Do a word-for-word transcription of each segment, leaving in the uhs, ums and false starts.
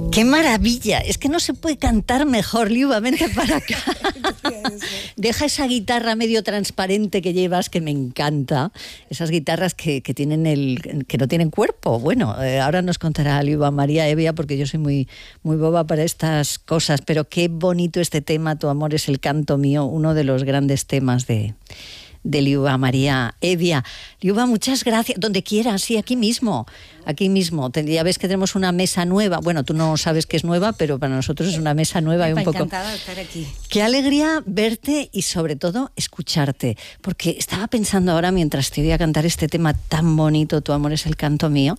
¡Qué maravilla! Es que no se puede cantar mejor, Liuba, vente para acá. Deja esa guitarra medio transparente que llevas, que me encanta. Esas guitarras que, que, tienen el, que no tienen cuerpo. Bueno, eh, ahora nos contará Liuba María Hevia, porque yo soy muy, muy boba para estas cosas, pero qué bonito este tema, Tu amor es el canto mío, uno de los grandes temas de... de Liuba María Hevia. Liuba, muchas gracias. Donde quieras, sí, aquí mismo. Aquí mismo. Ya ves que tenemos una mesa nueva. Bueno, tú no sabes que es nueva, pero para nosotros es una mesa nueva. Me y un poco... encantada de estar aquí. Qué alegría verte y sobre todo escucharte. Porque estaba pensando ahora, mientras te oía cantar este tema tan bonito, Tu amor es el canto mío,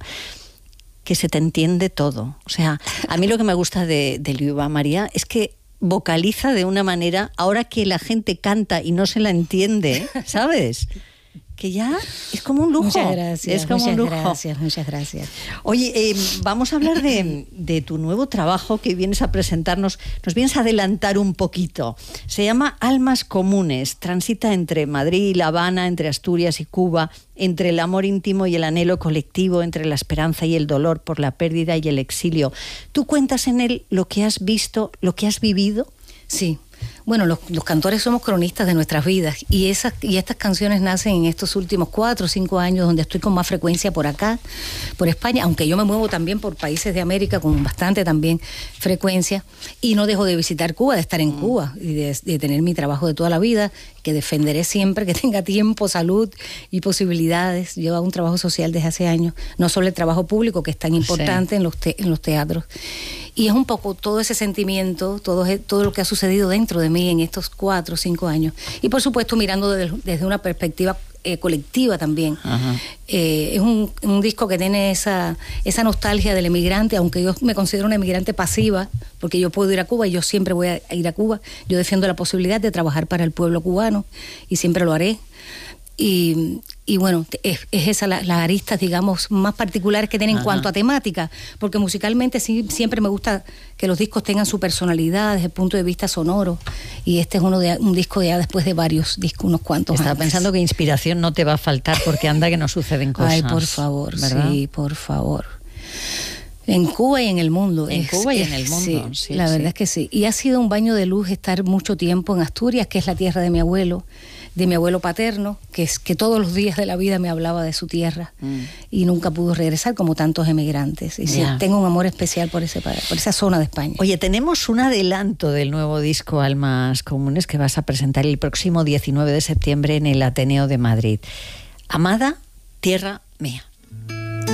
que se te entiende todo. O sea, a mí lo que me gusta de, de Liuba María es que vocaliza de una manera, ahora que la gente canta y no se la entiende, ¿sabes? Que ya es como un lujo. Muchas gracias. Es como muchas un lujo. gracias, muchas gracias. Oye, eh, vamos a hablar de, de tu nuevo trabajo que vienes a presentarnos. Nos vienes a adelantar un poquito. Se llama Almas Comunes. Transita entre Madrid y La Habana, entre Asturias y Cuba, entre el amor íntimo y el anhelo colectivo, entre la esperanza y el dolor por la pérdida y el exilio. ¿Tú cuentas en él lo que has visto, lo que has vivido? Sí. Bueno, los, los cantores somos cronistas de nuestras vidas y esas y estas canciones nacen en estos últimos cuatro o cinco años, donde estoy con más frecuencia por acá, por España, aunque yo me muevo también por países de América con bastante también frecuencia, y no dejo de visitar Cuba, de estar en mm. Cuba y de, de tener mi trabajo de toda la vida, que defenderé siempre que tenga tiempo, salud y posibilidades. Yo hago un trabajo social desde hace años, no solo el trabajo público, que es tan importante sí. en los te, en los teatros. Y es un poco todo ese sentimiento, todo, todo lo que ha sucedido dentro de mí en estos cuatro o cinco años. Y por supuesto mirando desde, desde una perspectiva eh, colectiva también. Eh, es un, un disco que tiene esa, esa nostalgia del emigrante, aunque yo me considero una emigrante pasiva, porque yo puedo ir a Cuba y yo siempre voy a ir a Cuba. Yo defiendo la posibilidad de trabajar para el pueblo cubano y siempre lo haré. Y, y bueno, es, es esa la, las aristas, digamos, más particulares que tienen en cuanto a temática, porque musicalmente sí, siempre me gusta que los discos tengan su personalidad desde el punto de vista sonoro, y este es uno de un disco ya después de varios discos, unos cuantos Estaba antes. pensando que inspiración no te va a faltar, porque anda que no suceden cosas. Ay, por favor, ¿verdad? Sí, por favor. En Cuba y en el mundo. En es, Cuba y es, en el mundo. Sí, sí, la sí. verdad es que sí. Y ha sido un baño de luz estar mucho tiempo en Asturias, que es la tierra de mi abuelo, de mi abuelo paterno, que es que todos los días de la vida me hablaba de su tierra mm. y nunca pudo regresar, como tantos emigrantes. Y sí, yeah. tengo un amor especial por ese por esa zona de España. Oye, tenemos un adelanto del nuevo disco Almas Comunes que vas a presentar el próximo diecinueve de septiembre en el Ateneo de Madrid. Amada tierra mía.